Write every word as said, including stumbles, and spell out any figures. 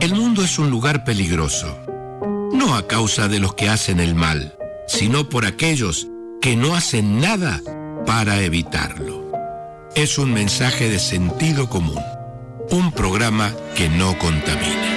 El mundo es un lugar peligroso, no a causa de los que hacen el mal, sino por aquellos que no hacen nada para evitarlo. Es un mensaje de sentido común, un programa que no contamina.